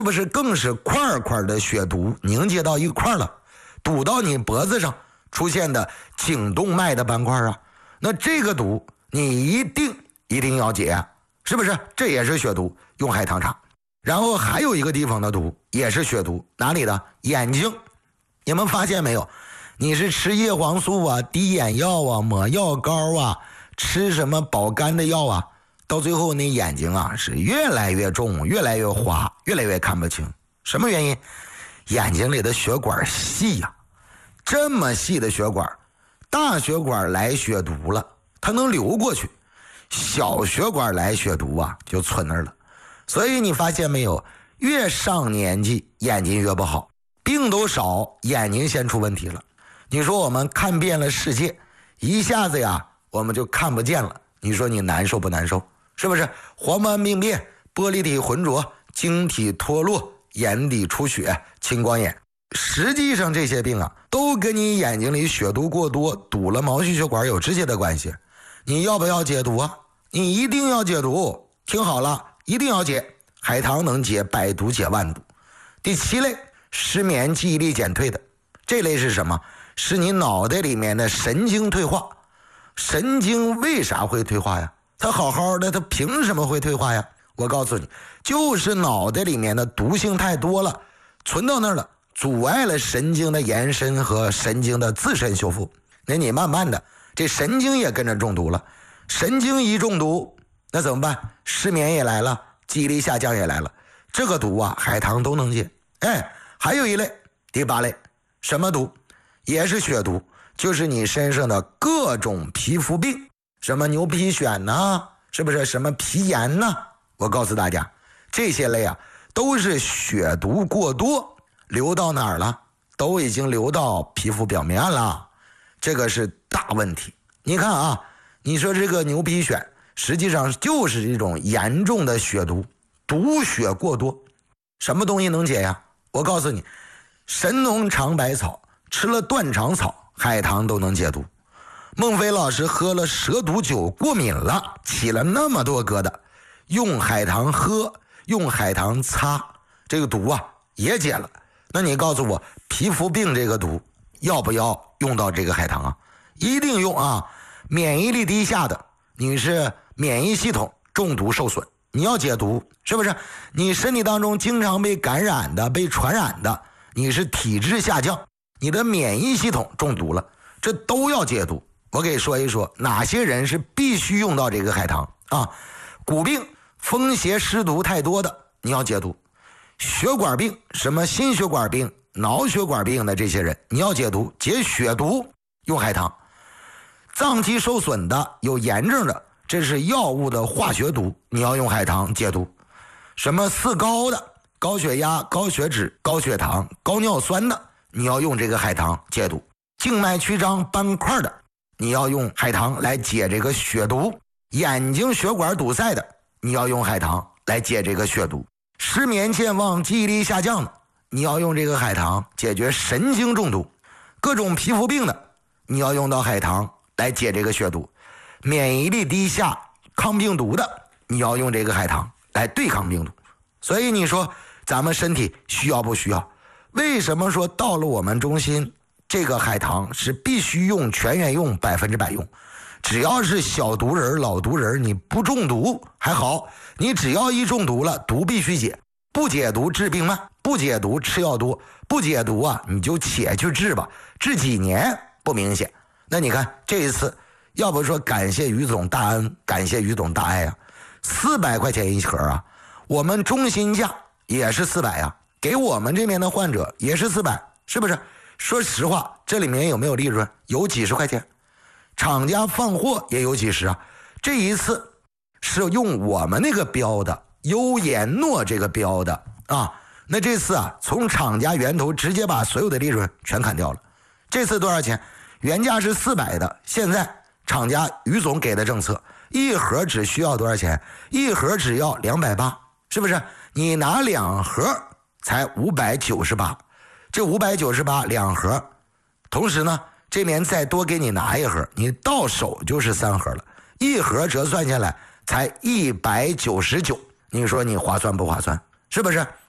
不是更是块块的血毒凝结到一块了，堵到你脖子上出现的颈动脉的斑块啊。那这个毒你一定要解，是不是？这也是血毒，用海棠茶。然后还有一个地方的毒也是血毒，哪里的？眼睛。你们发现没有？你是吃叶黄素啊、滴眼药啊、抹药膏啊，吃什么保肝的药啊，到最后你眼睛啊是越来越重，越来越花，越来越看不清。什么原因？眼睛里的血管细呀，这么细的血管，大血管来血毒了，它能流过去，小血管来血毒啊就存那儿了。所以你发现没有，越上年纪眼睛越不好，病都少，眼睛先出问题了。你说我们看遍了世界，一下子呀我们就看不见了，你说你难受不难受？是不是？黄斑病变、玻璃体浑浊、晶体脱落、眼底出血、青光眼，实际上这些病啊都跟你眼睛里血毒过多，堵了毛细血管有直接的关系。你要不要解毒啊？你一定要解毒，听好了，一定要解。海棠能解百毒解万毒。第7类，失眠记忆力减退的。这类是什么？是你脑袋里面的神经退化。神经为啥会退化呀？它好好的，它凭什么会退化呀？我告诉你，就是脑袋里面的毒性太多了，存到那儿了，阻碍了神经的延伸和神经的自身修复。那你慢慢的，这神经也跟着中毒了。神经一中毒，那怎么办？失眠也来了，记忆力下降也来了。这个毒啊，海棠都能解。还有一类，第8类，什么毒？也是血毒，就是你身上的各种皮肤病，什么牛皮癣呐，是不是？什么皮炎呐？我告诉大家，这些类啊，都是血毒过多，流到哪儿了？都已经流到皮肤表面了，这个是大问题。你看啊，你说这个牛皮癣，实际上就是一种严重的血毒，毒血过多。什么东西能解呀？我告诉你，神农尝百草，吃了断肠草、海棠都能解毒。孟非老师喝了蛇毒酒过敏了，起了那么多疙瘩，用海棠喝，用海棠擦，这个毒啊也解了。那你告诉我，皮肤病这个毒要不要用到这个海棠啊？一定用啊！免疫力低下的，你是免疫系统中毒受损，你要解毒，是不是？你身体当中经常被感染的、被传染的，你是体质下降，你的免疫系统中毒了，这都要解毒。我给说一说哪些人是必须用到这个海棠啊？骨病、风邪湿毒太多的，你要解毒；血管病，什么心血管病、脑血管病的这些人，你要解毒，解血毒用海棠；脏器受损的、有炎症的，这是药物的化学毒，你要用海棠解毒；什么四高的，高血压、高血脂、高血糖、高尿酸的，你要用这个海棠解毒；静脉曲张斑块的，你要用海棠来解这个血毒；眼睛血管堵塞的，你要用海棠来解这个血毒；失眠健忘、记忆力下降的，你要用这个海棠解决神经中毒；各种皮肤病的，你要用到海棠来解这个血毒；免疫力低下、抗病毒的，你要用这个海棠来对抗病毒。所以你说咱们身体需要不需要？为什么说到了我们中心，这个海棠是必须用、全员用、100%用？只要是小毒人、老毒人，你不中毒还好，你只要一中毒了，毒必须解。不解毒治病慢，不解毒吃药多，不解毒啊，你就且去治吧，治几年不明显。那你看这一次，要不说感谢于总大恩，感谢于总大爱啊，400块钱一盒啊，我们中心价也是400啊，给我们这边的患者也是400，是不是？说实话，这里面有没有利润？有几十块钱，厂家放货也有几十啊。这一次是用我们那个标的优颜诺这个标的啊，那这次啊，从厂家源头直接把所有的利润全砍掉了。这次多少钱？原价是400的，现在厂家于总给的政策，一盒只需要多少钱？一盒只要280，是不是？你拿2盒才598，这598两盒，同时呢，这边再多给你拿一盒，你到手就是3盒了，一盒折算下来才199，你说你划算不划算？是不是？